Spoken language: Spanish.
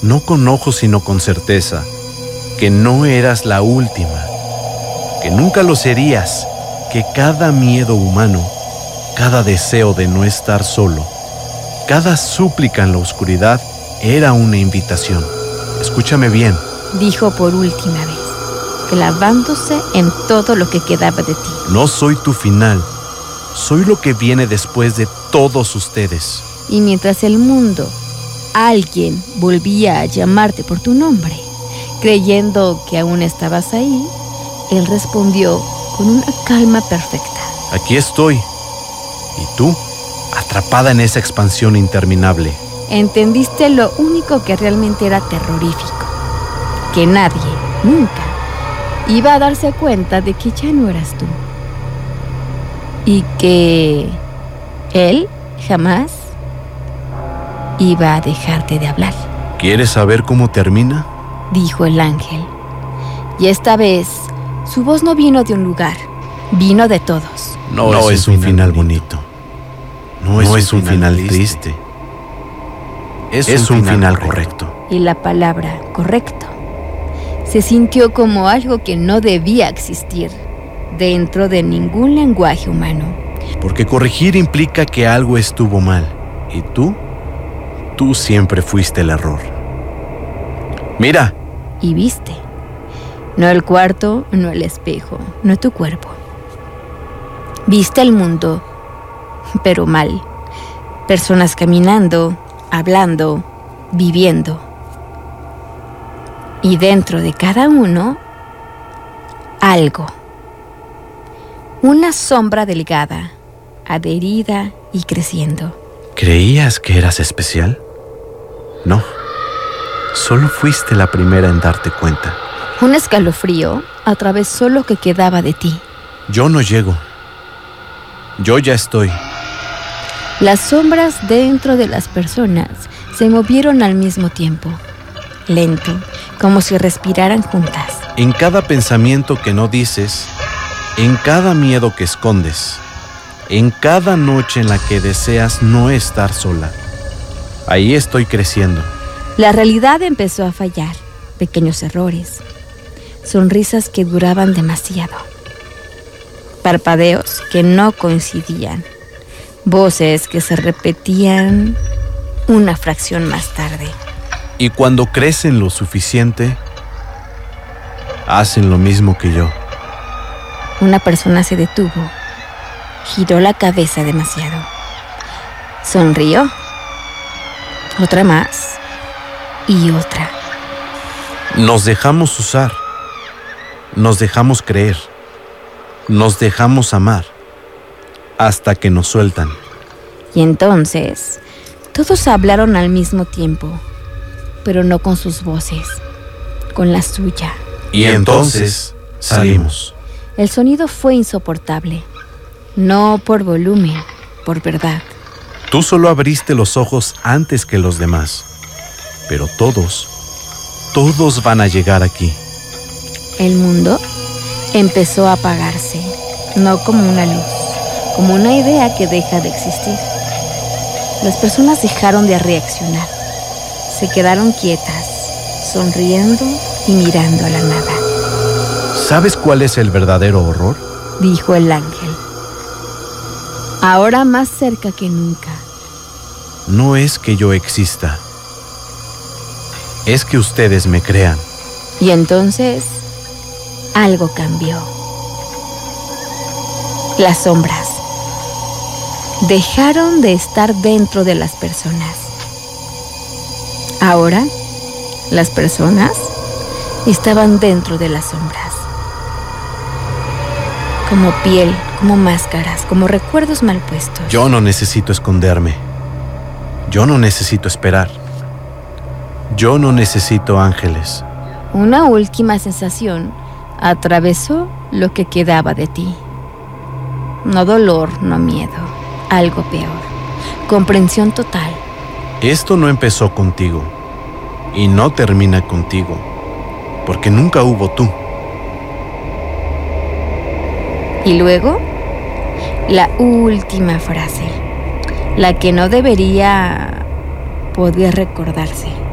no con ojos sino con certeza, que no eras la última, que nunca lo serías, que cada miedo humano, cada deseo de no estar solo, cada súplica en la oscuridad era una invitación. Escúchame bien, dijo por última vez, clavándose en todo lo que quedaba de ti. No soy tu final, soy lo que viene después de todos ustedes. Y mientras el mundo, alguien volvía a llamarte por tu nombre, creyendo que aún estabas ahí, él respondió con una calma perfecta. Aquí estoy. Y tú, atrapada en esa expansión interminable. Entendiste lo único que realmente era terrorífico, que nadie, nunca, iba a darse cuenta de que ya no eras tú. Y que él jamás iba a dejarte de hablar. ¿Quieres saber cómo termina? Dijo el ángel. Y esta vez, su voz no vino de un lugar, vino de todos. No es un final bonito. No es un final triste. Es un final correcto. Y la palabra correcto se sintió como algo que no debía existir dentro de ningún lenguaje humano. Porque corregir implica que algo estuvo mal. Y tú siempre fuiste el error. Mira. Y viste. No el cuarto, no el espejo, no tu cuerpo. Viste el mundo, pero mal. Personas caminando, hablando, viviendo. Y dentro de cada uno, algo. Una sombra delgada, adherida y creciendo. ¿Creías que eras especial? No. Solo fuiste la primera en darte cuenta. Un escalofrío atravesó lo que quedaba de ti. Yo no llego. Yo ya estoy. Las sombras dentro de las personas se movieron al mismo tiempo, lento, como si respiraran juntas. En cada pensamiento que no dices, en cada miedo que escondes, en cada noche en la que deseas no estar sola, ahí estoy creciendo. La realidad empezó a fallar, pequeños errores, sonrisas que duraban demasiado, parpadeos que no coincidían, voces que se repetían una fracción más tarde. Y cuando crecen lo suficiente, hacen lo mismo que yo. Una persona se detuvo, giró la cabeza demasiado, sonrió, otra más y otra. Nos dejamos usar, nos dejamos creer, nos dejamos amar, hasta que nos sueltan. Y entonces, todos hablaron al mismo tiempo, pero no con sus voces, con la suya. Y entonces salimos. El sonido fue insoportable, no por volumen, por verdad. Tú solo abriste los ojos antes que los demás, pero todos van a llegar aquí. El mundo empezó a apagarse, no como una luz, como una idea que deja de existir. Las personas dejaron de reaccionar, se quedaron quietas, sonriendo y mirando a la nada. ¿Sabes cuál es el verdadero horror? Dijo el ángel. Ahora más cerca que nunca. No es que yo exista, es que ustedes me crean. Y entonces, algo cambió. Las sombras dejaron de estar dentro de las personas. Ahora, las personas estaban dentro de las sombras. Como piel, como máscaras, como recuerdos mal puestos. Yo no necesito esconderme. Yo no necesito esperar. Yo no necesito ángeles. Una última sensación atravesó lo que quedaba de ti. No dolor, no miedo. Algo peor. Comprensión total. Esto no empezó contigo y no termina contigo, porque nunca hubo tú. Y luego, la última frase, la que no debería poder recordarse.